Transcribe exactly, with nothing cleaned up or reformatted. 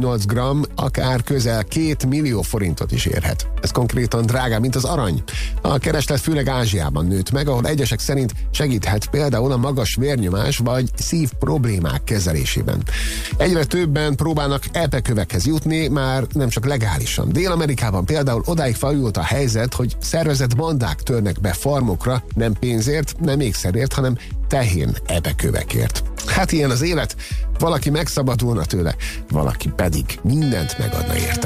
huszonnyolc gramm akár közel két millió forintot is érhet. Ez konkrétan drágább, mint az arany. A kereslet főleg Ázsiában nőtt meg, ahol egyesek szerint segíthet például a magas vérnyomás vagy szív problémák kezelésében. Egyre többen próbálnak epekövekhez jutni, már nem csak legálisan. Dél-Amerikában például odáig fajult a helyzet, hogy szervezett bandák törnek be farmokra, nem pénzért, nem ékszerért, hanem tehén epekövekért. Hát ilyen az élet, valaki megszabadulna tőle, valaki pedig mindent megadna érte.